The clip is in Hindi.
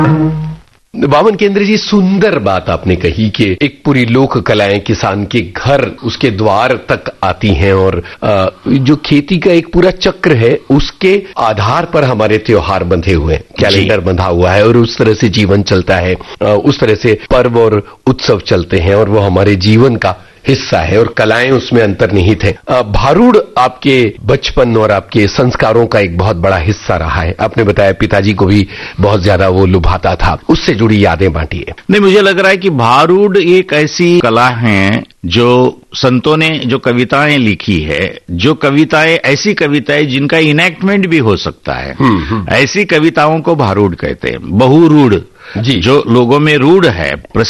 वामन केंद्र जी, सुंदर बात आपने कही कि एक पूरी लोक कलाएं किसान के घर, उसके द्वार तक आती हैं और जो खेती का एक पूरा चक्र है उसके आधार पर हमारे त्योहार बंधे हुए हैं, कैलेंडर बंधा हुआ है और उस तरह से जीवन चलता है, उस तरह से पर्व और उत्सव चलते हैं और वो हमारे जीवन का हिस्सा है और कलाएं उसमें अंतर्निहित है। भारूड आपके बचपन और आपके संस्कारों का एक बहुत बड़ा हिस्सा रहा है। आपने बताया पिताजी को भी बहुत ज्यादा वो लुभाता था, उससे जुड़ी यादें बांटिए। नहीं, मुझे लग रहा है कि भारूड एक ऐसी कला है जो संतों ने जो कविताएं लिखी है, जो कविताएं ऐसी कविताएं जिनका इनेक्टमेंट भी हो सकता है, ऐसी कविताओं को भारूड कहते हैं। बहुरूढ़, जो लोगों में रूढ़ है,